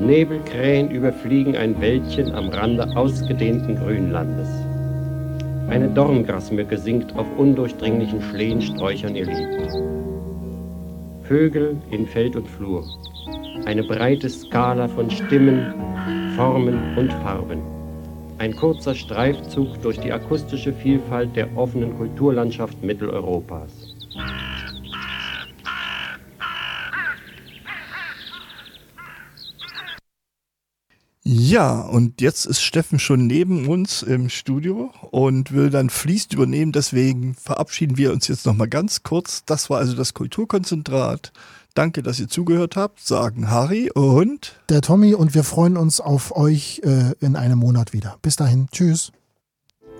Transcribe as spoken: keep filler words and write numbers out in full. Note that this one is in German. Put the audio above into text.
Nebelkrähen überfliegen ein Wäldchen am Rande ausgedehnten Grünlandes. Eine Dorngrasmücke singt auf undurchdringlichen Schlehensträuchern ihr Lied. Vögel in Feld und Flur. Eine breite Skala von Stimmen, Formen und Farben. Ein kurzer Streifzug durch die akustische Vielfalt der offenen Kulturlandschaft Mitteleuropas. Ja, und jetzt ist Steffen schon neben uns im Studio und will dann fließend übernehmen. Deswegen verabschieden wir uns jetzt nochmal ganz kurz. Das war also das Kulturkonzentrat. Danke, dass ihr zugehört habt, sagen Harry und der Tommy, und wir freuen uns auf euch äh, in einem Monat wieder. Bis dahin, tschüss.